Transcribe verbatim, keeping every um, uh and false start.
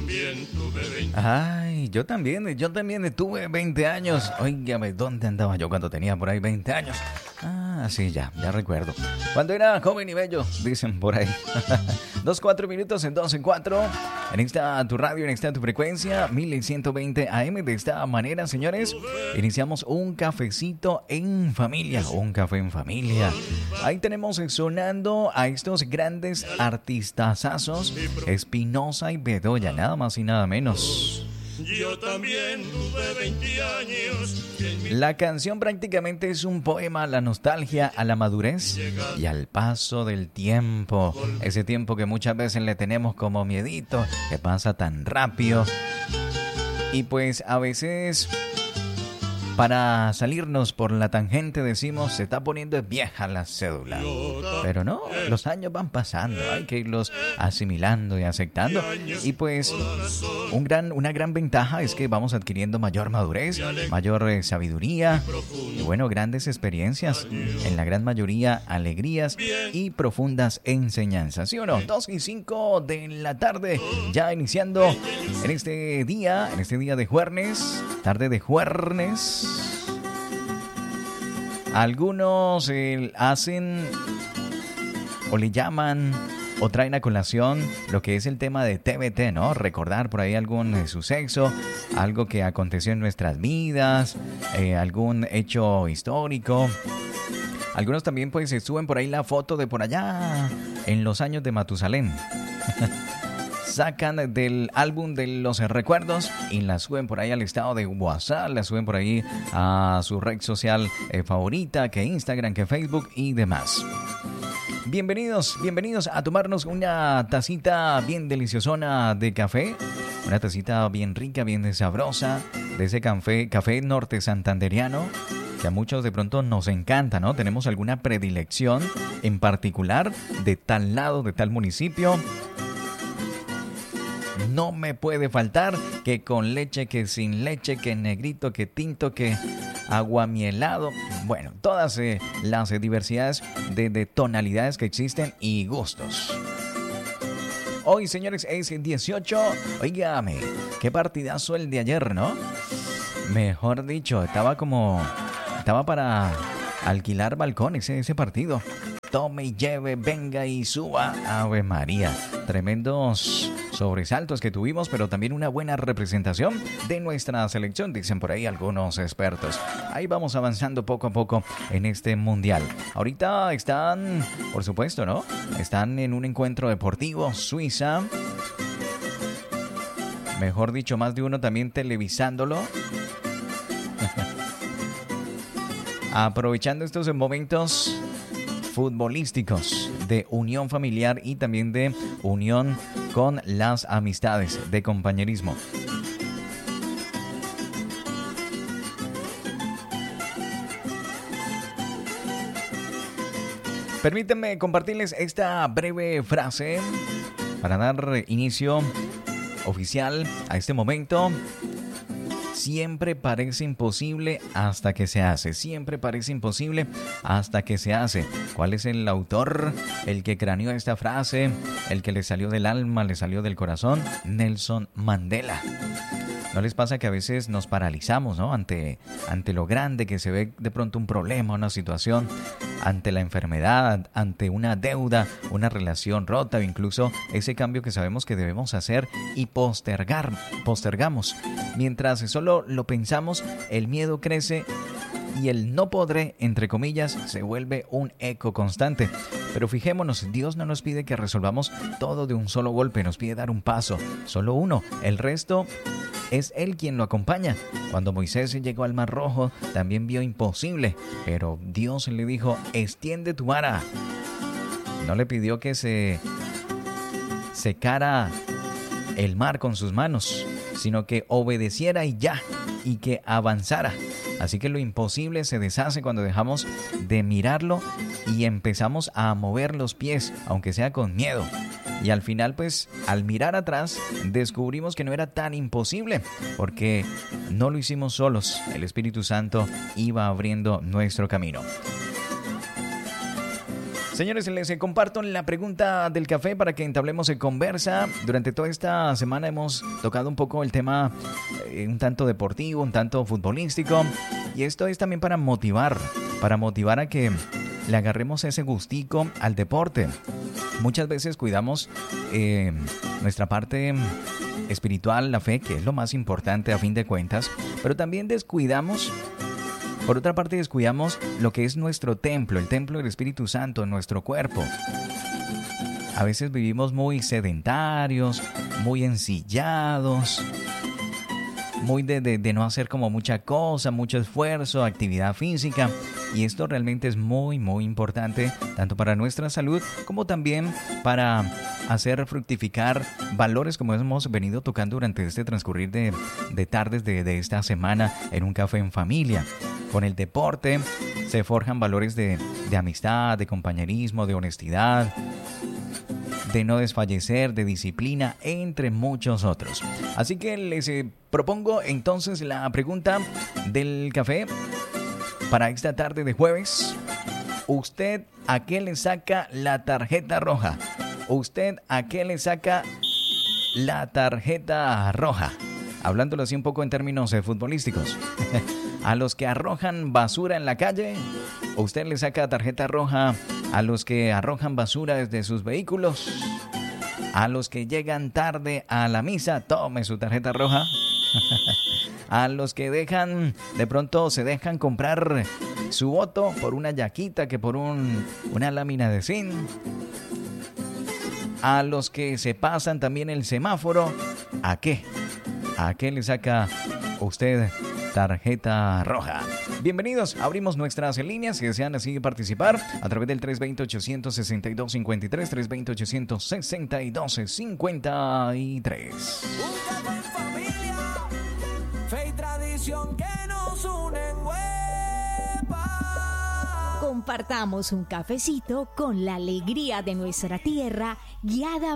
también tuve veinte. Ay, yo también, yo también tuve veinte años. Óigame, ¿dónde andaba yo cuando tenía por ahí veinte años? Ah, sí, ya, ya recuerdo. Cuando era joven y bello, dicen por ahí. Dos, cuatro minutos en dos en cuatro. En esta tu radio, en esta tu frecuencia, mil ciento veinte A M. De esta manera, señores, iniciamos un cafecito en familia. Un café en familia. Ahí tenemos sonando a estos grandes artistazazos, Espinosa y Bedoya, nada más y nada menos. Yo también tuve veinte años. La canción prácticamente es un poema a la nostalgia, a la madurez y al paso del tiempo. Ese tiempo que muchas veces le tenemos como miedito, que pasa tan rápido. Y pues a veces, para salirnos por la tangente, decimos, se está poniendo vieja la cédula. Pero no, los años van pasando, hay que irlos asimilando y aceptando. Y pues, un gran, una gran ventaja es que vamos adquiriendo mayor madurez, mayor eh, sabiduría y bueno, grandes experiencias. En la gran mayoría, alegrías y profundas enseñanzas. ¿Sí o no? Dos y cinco de la tarde, ya iniciando en este día, en este día de jueves, tarde de jueves. Algunos eh, hacen o le llaman o traen a colación lo que es el tema de T V T, ¿no? Recordar por ahí algún eh, suceso, algo que aconteció en nuestras vidas, eh, algún hecho histórico. Algunos también pues se suben por ahí la foto de por allá en los años de Matusalén. Sacan del álbum de los recuerdos y la suben por ahí al estado de WhatsApp, la suben por ahí a su red social eh, favorita, que Instagram, que Facebook y demás. Bienvenidos, bienvenidos a tomarnos una tacita bien deliciosona de café, una tacita bien rica, bien sabrosa, de ese café, café norte santanderiano, que a muchos de pronto nos encanta, ¿no? Tenemos alguna predilección en particular de tal lado, de tal municipio. No me puede faltar que con leche, que sin leche, que negrito, que tinto, que aguamielado. Bueno, todas eh, las eh, diversidades de, de tonalidades que existen y gustos. Hoy, señores, es dieciocho. Óigame, qué partidazo el de ayer, ¿no? Mejor dicho, estaba como... Estaba para alquilar balcones ese partido. Tome y lleve, venga y suba. Ave María. Tremendos sobresaltos que tuvimos, pero también una buena representación de nuestra selección, dicen por ahí algunos expertos. Ahí vamos avanzando poco a poco en este mundial. Ahorita están, por supuesto, ¿no? Están en un encuentro deportivo, Suiza. Mejor dicho, más de uno también televisándolo. Aprovechando estos momentos futbolísticos de unión familiar y también de unión con las amistades, de compañerismo. Permítanme compartirles esta breve frase para dar inicio oficial a este momento. Siempre parece imposible hasta que se hace. Siempre parece imposible hasta que se hace. ¿Cuál es el autor? El que craneó esta frase, el que le salió del alma, le salió del corazón. Nelson Mandela. ¿No les pasa que a veces nos paralizamos, ¿no? Ante, ante lo grande que se ve de pronto un problema, una situación, ante la enfermedad, ante una deuda, una relación rota o incluso ese cambio que sabemos que debemos hacer y postergar, postergamos. Mientras solo lo pensamos, el miedo crece y el no podré, entre comillas, se vuelve un eco constante. Pero fijémonos, Dios no nos pide que resolvamos todo de un solo golpe, nos pide dar un paso, solo uno. El resto es Él quien lo acompaña. Cuando Moisés llegó al Mar Rojo, también vio imposible, pero Dios le dijo, extiende tu vara. No le pidió que se secara el mar con sus manos, sino que obedeciera y ya, y que avanzara. Así que lo imposible se deshace cuando dejamos de mirarlo y empezamos a mover los pies, aunque sea con miedo. Y al final, pues, al mirar atrás, descubrimos que no era tan imposible, porque no lo hicimos solos. El Espíritu Santo iba abriendo nuestro camino. Señores, les comparto la pregunta del café para que entablemos en conversa. Durante toda esta semana hemos tocado un poco el tema eh, un tanto deportivo, un tanto futbolístico. Y esto es también para motivar, para motivar a que le agarremos ese gustico al deporte. Muchas veces cuidamos eh, nuestra parte espiritual, la fe, que es lo más importante a fin de cuentas, pero también descuidamos, por otra parte descuidamos lo que es nuestro templo, el templo del Espíritu Santo en nuestro cuerpo. A veces vivimos muy sedentarios, muy ensillados, muy de, de, de no hacer como mucha cosa, mucho esfuerzo, actividad física. Y esto realmente es muy, muy importante, tanto para nuestra salud como también para hacer fructificar valores como hemos venido tocando durante este transcurrir de, de tardes de, de esta semana en un café en familia. Con el deporte se forjan valores de, de amistad, de compañerismo, de honestidad, de no desfallecer, de disciplina, entre muchos otros. Así que les eh, propongo entonces la pregunta del café para esta tarde de jueves. ¿Usted a qué le saca la tarjeta roja? ¿Usted a qué le saca la tarjeta roja? Hablándolo así un poco en términos eh, futbolísticos. A los que arrojan basura en la calle, ¿usted le saca tarjeta roja a los que arrojan basura desde sus vehículos? A los que llegan tarde a la misa, tome su tarjeta roja. A los que dejan, de pronto se dejan comprar su voto por una yaquita que por un, una lámina de zinc. A los que se pasan también el semáforo, ¿a qué? ¿A qué le saca usted tarjeta roja? Bienvenidos, abrimos nuestras líneas si desean así participar a través del tres dos cero, ocho seis dos, cinco tres, tres dos cero, ocho seis dos, cinco tres. Fe y tradición que nos unen, huepa. Compartamos un cafecito con la alegría de nuestra tierra, guiada